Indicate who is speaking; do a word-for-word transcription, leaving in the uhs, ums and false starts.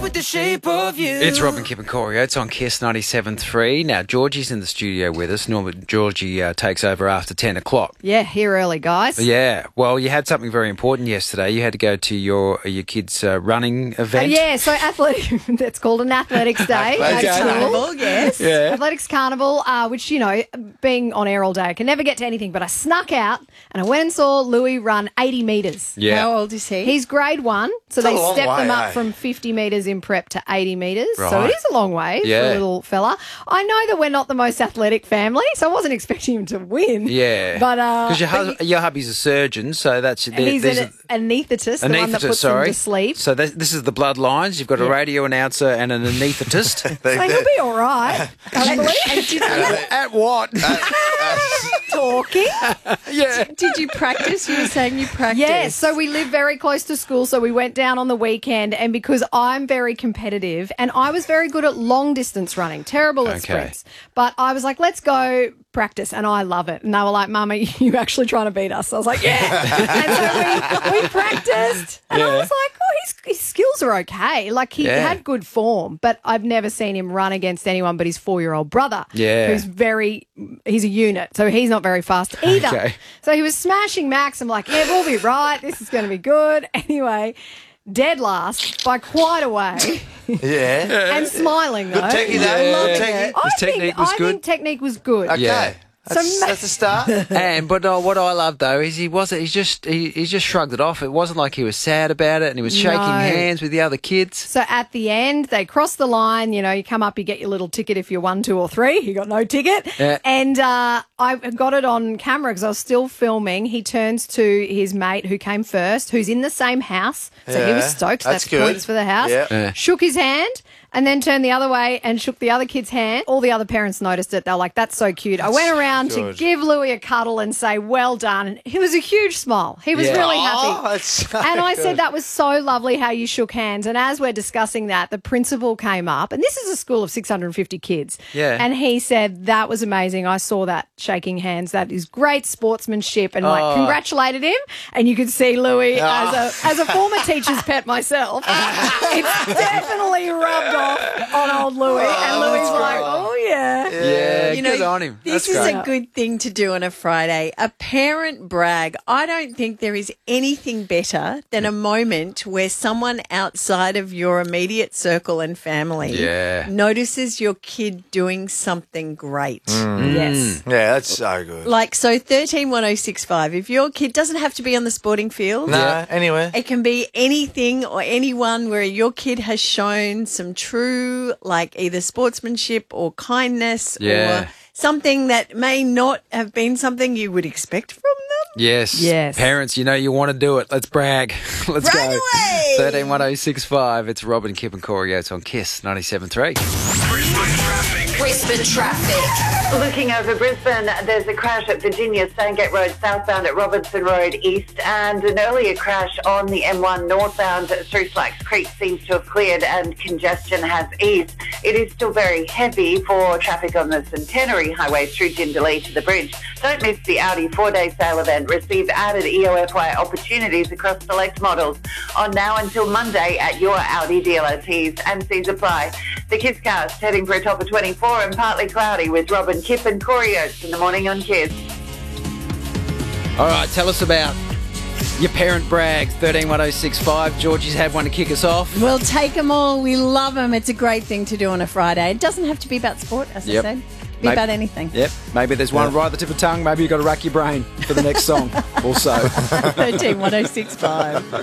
Speaker 1: with the shape of you.
Speaker 2: It's Robin, Kip and Corey. It's on Kiss ninety-seven three. Now, Georgie's in the studio with us. Normally, Georgie uh, takes over after ten o'clock.
Speaker 3: Yeah, here early, guys.
Speaker 2: Yeah. Well, you had something very important yesterday. You had to go to your your kids' uh, running event.
Speaker 3: Uh, yeah, so athletic. It's called an athletics day.
Speaker 2: Athletics
Speaker 3: at school.
Speaker 4: Carnival, yes.
Speaker 2: Yeah.
Speaker 3: Athletics Carnival, uh, which, you know, being on air all day, I can never get to anything, but I snuck out and I went and saw Louis run eighty metres.
Speaker 2: Yeah.
Speaker 4: How old is he?
Speaker 3: He's grade one, so
Speaker 5: It's a
Speaker 3: they
Speaker 5: long
Speaker 3: stepped them
Speaker 5: way,
Speaker 3: up
Speaker 5: eh?
Speaker 3: from fifty metres in prep to eighty metres. So
Speaker 2: Right.
Speaker 3: it is a long way for
Speaker 2: Yeah.
Speaker 3: a little fella. I know that we're not the most athletic family, so I wasn't expecting him to win.
Speaker 2: Yeah.
Speaker 3: But, uh,
Speaker 2: Because your,
Speaker 3: but
Speaker 2: hus- your hubby's a surgeon, so that's...
Speaker 3: and he's
Speaker 2: these
Speaker 3: an
Speaker 2: are-
Speaker 3: anaesthetist, the one that
Speaker 2: anaesthetist,
Speaker 3: puts
Speaker 2: sorry.
Speaker 3: him to sleep.
Speaker 2: So this, this is the bloodlines. You've got a
Speaker 3: Yeah.
Speaker 2: radio announcer and an anaesthetist.
Speaker 3: So he'll be all right. Hopefully.
Speaker 4: And did,
Speaker 2: At what?
Speaker 3: Talking.
Speaker 2: yeah.
Speaker 4: did you practice? You were saying you practiced.
Speaker 3: Yes, so we live very close to school, so we went down on the weekend, and because I'm very competitive and I was very good at long distance running, terrible at
Speaker 2: Okay.
Speaker 3: sprints, but I was like, let's go practice, and I love it. And they were like, Mama, you actually trying to beat us? I was like, yeah. And so we, we practiced, and I
Speaker 2: Yeah.
Speaker 3: was like, oh, his, his skills are okay. Like, he
Speaker 2: Yeah.
Speaker 3: had good form, but I've never seen him run against anyone but his four-year-old brother,
Speaker 2: Yeah.
Speaker 3: who's very, he's a unit, so he's not very fast either.
Speaker 2: Okay.
Speaker 3: So he was smashing Max. I'm like, yeah, we'll be right. This is going to be good. Anyway, dead last by quite a way
Speaker 5: Yeah.
Speaker 3: and smiling, though.
Speaker 5: Good techie, though.
Speaker 2: Yeah.
Speaker 5: Loving
Speaker 2: Techie.
Speaker 5: it.
Speaker 3: I
Speaker 2: His
Speaker 3: think,
Speaker 2: technique was
Speaker 3: I
Speaker 2: good.
Speaker 3: think technique was good.
Speaker 5: Okay.
Speaker 2: Yeah.
Speaker 5: That's,
Speaker 3: So ma-
Speaker 5: that's a start.
Speaker 2: And but uh, what I love though is he wasn't. He's just he, he just shrugged it off. It wasn't like he was sad about it, and he was shaking
Speaker 3: No.
Speaker 2: hands with the other kids.
Speaker 3: So at the end, they cross the line. You know, you come up, you get your little ticket if you're one, two, or three. He got no ticket.
Speaker 2: Yeah.
Speaker 3: And uh, I got it on camera because I was still filming. He turns to his mate who came first, who's in the same house. So he was
Speaker 5: Yeah,
Speaker 3: stoked.
Speaker 5: that's
Speaker 3: That's,
Speaker 5: good.
Speaker 3: points for the house.
Speaker 5: Yeah.
Speaker 2: Yeah.
Speaker 3: Shook his hand. And then turned the other way and shook the other kid's hand. All the other parents noticed it. They were like, that's so cute. I went around to
Speaker 5: good.
Speaker 3: give Louis a cuddle and say, well done. And it was a huge smile. He was
Speaker 2: Yeah.
Speaker 3: really
Speaker 5: Oh,
Speaker 3: happy.
Speaker 5: that's so
Speaker 3: And I
Speaker 5: good.
Speaker 3: said, that was so lovely how you shook hands. And as we're discussing that, the principal came up. And this is a school of six hundred fifty kids.
Speaker 2: Yeah.
Speaker 3: And he said, that was amazing. I saw that shaking hands. That is great sportsmanship. And
Speaker 2: Oh.
Speaker 3: like congratulated him. And you could see Louis,
Speaker 5: Oh.
Speaker 3: as a as a former teacher's pet myself, it's definitely rubbed off on old Louis. and Louis was like, oh, yeah.
Speaker 2: Yeah,
Speaker 4: You know,
Speaker 2: good on him.
Speaker 4: This
Speaker 2: That's
Speaker 4: is
Speaker 2: great.
Speaker 4: a good thing to do on a Friday. A parent brag. I don't think there is anything better than a moment where someone outside of your immediate circle and family
Speaker 2: Yeah.
Speaker 4: notices your kid doing something great.
Speaker 3: Yes.
Speaker 5: Yeah, that's so good.
Speaker 4: Like, so thirteen one oh six five, if your kid doesn't have to be on the sporting field.
Speaker 5: No,
Speaker 2: Yeah.
Speaker 5: anyway.
Speaker 4: It can be anything or anyone where your kid has shown some true, like either sportsmanship or kindness
Speaker 2: Yeah.
Speaker 4: or something that may not have been something you would expect from them.
Speaker 2: Yes.
Speaker 3: Yes.
Speaker 2: Parents, you know you want to do it. Let's brag. Let's
Speaker 4: Brag
Speaker 2: go.
Speaker 4: away!
Speaker 2: thirteen one oh six five. It's Robin, Kip and Corey. It's on Kiss ninety-seven three.
Speaker 1: Brisbane traffic.
Speaker 6: Looking over Brisbane, there's a crash at Virginia Sandgate Road southbound at Robinson Road East, and an earlier crash on the M one northbound through Slacks Creek seems to have cleared and congestion has eased. It is still very heavy for traffic on the Centenary Highway through Jindalee to the bridge. Don't miss the Audi four-day sale event. Receive added E O F Y opportunities across select models on now until Monday at your Audi dealer. T's and C's apply. The Kiss Cast heading for a top of twenty-four and partly cloudy with Robin, Kip and Corey Oates in the morning on Kiss.
Speaker 2: All right, tell us about your parent brag. thirteen one oh six five. Georgie's had one to kick us off.
Speaker 4: We'll take them all. We love them. It's a great thing to do on a Friday. It doesn't have to be about sport, as
Speaker 2: Yep.
Speaker 4: I said. Be
Speaker 2: Maybe-
Speaker 4: about anything.
Speaker 2: Yep. Maybe there's one right at the tip of the tongue. Maybe you've got to rack your brain for the next song also.
Speaker 4: thirteen one oh six five.